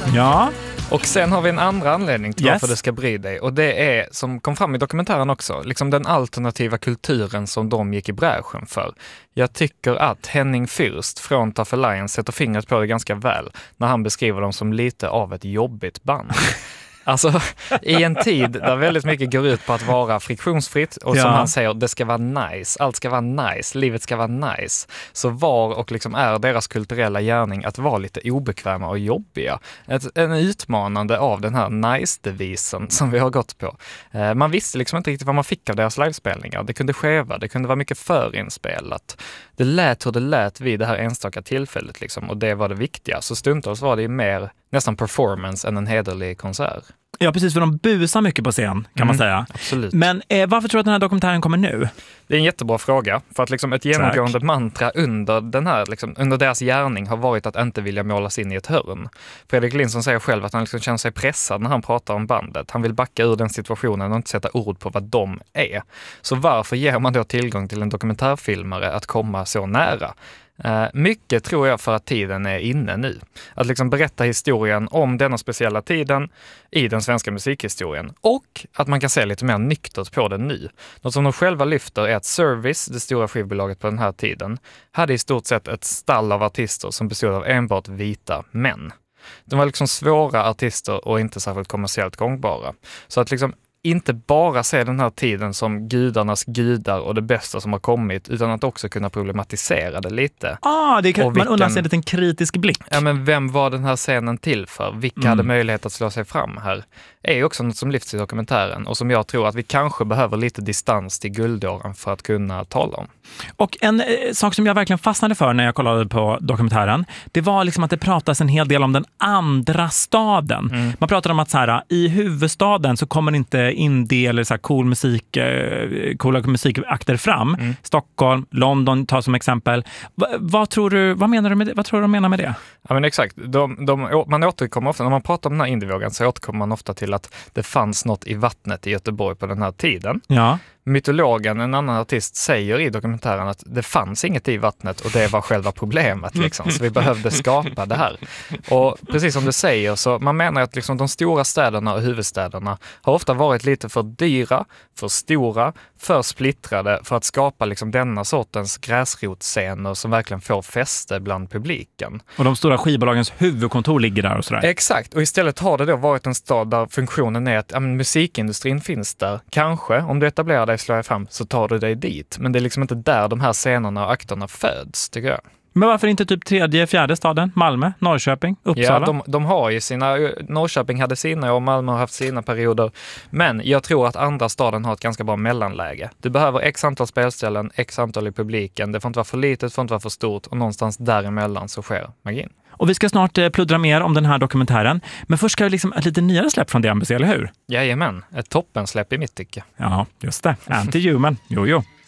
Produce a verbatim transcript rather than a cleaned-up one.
Ja. Och sen har vi en andra anledning till yes. varför det ska bry dig. Och det är, som kom fram i dokumentären också, liksom den alternativa kulturen som de gick i bräschen för. Jag tycker att Henning Fürst från Tough Alliance sätter fingret på det ganska väl när han beskriver dem som lite av ett jobbigt band. Alltså, i en tid där väldigt mycket går ut på att vara friktionsfritt och som ja. han säger, det ska vara nice, allt ska vara nice, livet ska vara nice. Så var och liksom är deras kulturella gärning att vara lite obekväma och jobbiga. Ett, en utmanande av den här nice-devisen som vi har gått på. Eh, man visste liksom inte riktigt vad man fick av deras livespelningar. Det kunde skeva, det kunde vara mycket förinspelat. Det lät hur det lät vid det här enstaka tillfället liksom, och det var det viktiga. Så stundtals var det ju mer nästan performance än en hederlig konsert. Ja, precis, för de busar mycket på scen, kan mm, man säga. Absolut. Men eh, varför tror du att den här dokumentären kommer nu? Det är en jättebra fråga. För att liksom ett genomgående Tack. mantra under, den här, liksom, under deras gärning har varit att inte vilja målas in i ett hörn. Fredrik Lindsson säger själv att han liksom känner sig pressad när han pratar om bandet. Han vill backa ur den situationen och inte sätta ord på vad de är. Så varför ger man då tillgång till en dokumentärfilmare att komma så nära? Uh, mycket tror jag för att tiden är inne nu. Att liksom berätta historien om denna speciella tiden i den svenska musikhistorien. Och att man kan se lite mer nyktert på den nu. Något som de själva lyfter är att Service, det stora skivbolaget på den här tiden, hade i stort sett ett stall av artister som bestod av enbart vita män. De var liksom svåra artister och inte särskilt kommersiellt gångbara. Så att liksom inte bara se den här tiden som gudarnas gudar och det bästa som har kommit, utan att också kunna problematisera det lite. Ah, det kan, vilken, man undrar sig en liten kritisk blick. Ja, men vem var den här scenen till för? Vilka mm. hade möjlighet att slå sig fram här? Är ju också något som lyfts i dokumentären och som jag tror att vi kanske behöver lite distans till guldåren för att kunna tala om. Och en eh, sak som jag verkligen fastnade för när jag kollade på dokumentären, det var liksom att det pratas en hel del om den andra staden. Mm. Man pratar om att så här, i huvudstaden så kommer inte indie eller så här cool musik, eh, coola musikakter fram. Mm. Stockholm, London tar som exempel. Va, vad tror du, vad menar du med det? Vad tror du de menar med det? Ja, men exakt. De, de, man återkommer ofta, när man pratar om den här indievågen så återkommer man ofta till att det fanns något i vattnet i Göteborg på den här tiden. Ja. Mytologen, en annan artist, säger i dokumentären att det fanns inget i vattnet och det var själva problemet. Liksom. Så vi behövde skapa det här. Och precis som du säger, så man menar att liksom de stora städerna och huvudstäderna har ofta varit lite för dyra, för stora, för splittrade för att skapa liksom denna sortens gräsrotscener som verkligen får fäste bland publiken. Och de stora skivbolagens huvudkontor ligger där och sådär. Exakt, och istället har det då varit en stad där funktionen är att ja, men musikindustrin finns där. Kanske, om du etablerar dig slår jag fram så tar du dig dit. Men det är liksom inte där de här scenerna och akterna föds, tycker jag. Men varför inte typ tredje, fjärde staden? Malmö, Norrköping, Uppsala? Ja, de, de har ju sina, Norrköping hade sina och Malmö har haft sina perioder. Men jag tror att andra staden har ett ganska bra mellanläge. Du behöver x antal spelställen, x antal i publiken. Det får inte vara för litet, det får inte vara för stort. Och någonstans däremellan så sker magin. Och vi ska snart eh, pluddra mer om den här dokumentären. Men först ska vi liksom ett lite nyare släpp från D M B C, eller hur? Jajamän, ett toppensläpp i mitt tycke. Ja, just det. Anti-Human. Jo, jo.